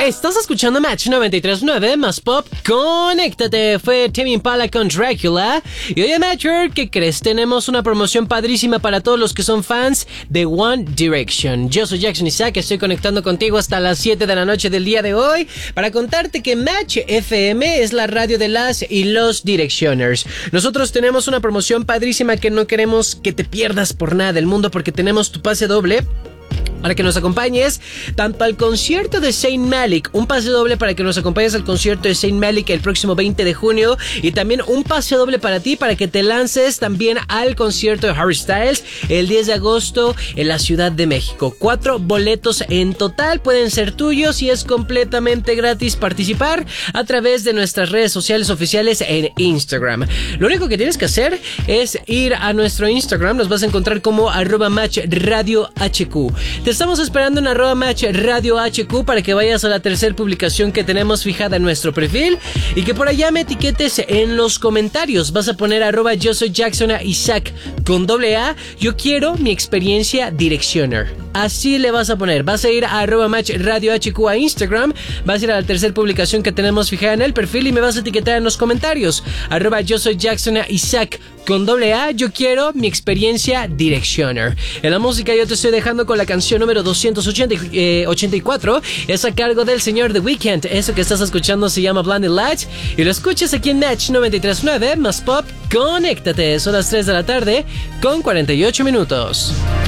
Estás escuchando Match 93.9 más Pop. Conéctate. Fue Tame Impala con Dracula. Y oye, Matcher, ¿qué crees? Tenemos una promoción padrísima para todos los que son fans de One Direction. Yo soy Jackson Isaac. Estoy conectando contigo hasta las 7 de la noche del día de hoy para contarte que Match FM es la radio de las y los Directioners. Nosotros tenemos una promoción padrísima que no queremos que te pierdas por nada del mundo, porque tenemos tu pase doble para que nos acompañes tanto al concierto de Zayn Malik, un pase doble para que nos acompañes al concierto de Zayn Malik el próximo 20 de junio, y también un pase doble para ti para que te lances también al concierto de Harry Styles el 10 de agosto en la Ciudad de México. 4 boletos en total pueden ser tuyos y es completamente gratis participar a través de nuestras redes sociales oficiales en Instagram. Lo único que tienes que hacer es ir a nuestro Instagram, nos vas a encontrar como @matchradiohq. Te estamos esperando en @matchradiohq para que vayas a la tercera publicación que tenemos fijada en nuestro perfil y que por allá me etiquetes en los comentarios. Vas a poner @yo soy Jackson Isaac con AA. Yo quiero mi experiencia Directioner. Así le vas a poner. Vas a ir a @matchradiohq a Instagram. Vas a ir a la tercera publicación que tenemos fijada en el perfil y me vas a etiquetar en los comentarios. @yo soy Jackson Isaac con AA. Yo quiero mi experiencia Directioner. En la música yo te estoy dejando con la canción número 284. Es a cargo del señor The Weeknd. Eso que estás escuchando se llama Blinding Lights y lo escuchas aquí en Match 93.9 más Pop. Conéctate. Son las 3 de la tarde con 48 minutos.